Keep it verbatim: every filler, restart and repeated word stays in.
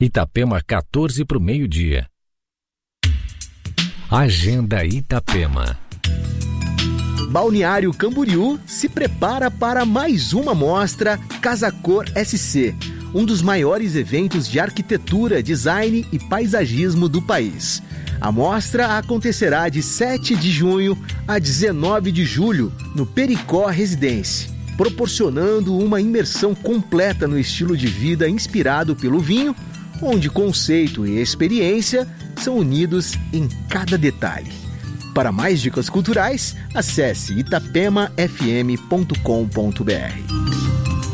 Itapema, quatorze para o meio-dia. Agenda Itapema. Balneário Camboriú se prepara para mais uma mostra Casa Cor S C, um dos maiores eventos de arquitetura, design e paisagismo do país. A mostra acontecerá de sete de junho a dezenove de julho no Pericó Residência, proporcionando uma imersão completa no estilo de vida inspirado pelo vinho, onde conceito e experiência são unidos em cada detalhe. Para mais dicas culturais, acesse itapema f m ponto com ponto b r.